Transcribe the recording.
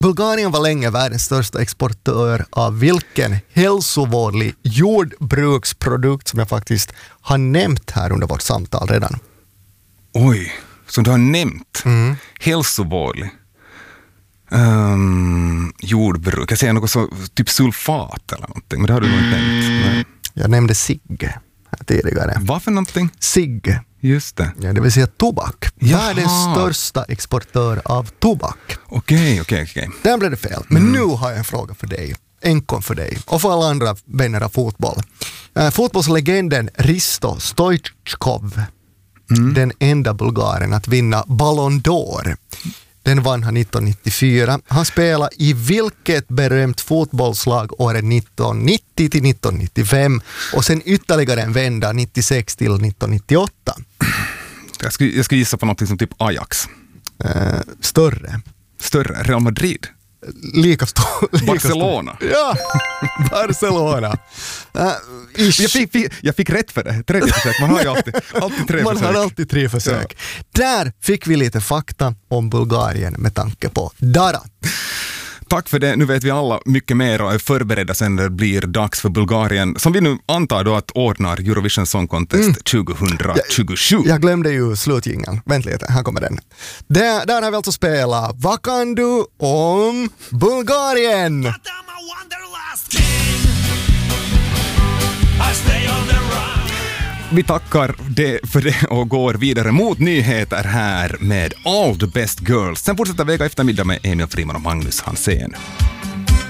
Bulgarien var länge världens största exportör av vilken hälsovårdlig jordbruksprodukt som jag faktiskt har nämnt här under vårt samtal redan. Oj, som du har nämnt. Hälsovårdlig. Jordbruk. Jag säger något så typ sulfat eller någonting, men det har du nog inte nämnt. Nej. Jag nämnde cigg tidigare. Vad för någonting? Cigg. Just det. Ja, det vill säga tobak. Jaha. Världens största exportör av tobak. Okej. Där blev det fel. Men nu har jag en fråga för dig. Enkom för dig. Och för alla andra vänner av fotboll. Fotbollslegenden Risto Stoichkov. Den enda bulgaren att vinna Ballon d'Or. Den vann han 1994. Han spelade i vilket berömt fotbollslag åren 1990 till 1995 och sen ytterligare en vända 96 till 1998. Jag skulle gissa på något som typ Ajax. Större, Real Madrid. lika stor. Barcelona. Ja, Barcelona. Jag fick rätt för det. Tredje försök. Man har ju alltid tre Man försök. har alltid 3 försök. Där fick vi lite fakta om Bulgarien med tanke på Dara. Tack för det. Nu vet vi alla mycket mer och är förberedda sen det blir dags för Bulgarien, som vi nu antar då att ordnar Eurovision Song Contest 2027. Jag glömde ju slutjingeln. Vänt lite, här kommer den. Där har vi alltså spelat Vad kan du om Bulgarien? Vi tackar för det och går vidare mot nyheter här med All the Best Girls. Sen fortsätter Vega eftermiddag med Emil Friman och Magnus Hansén.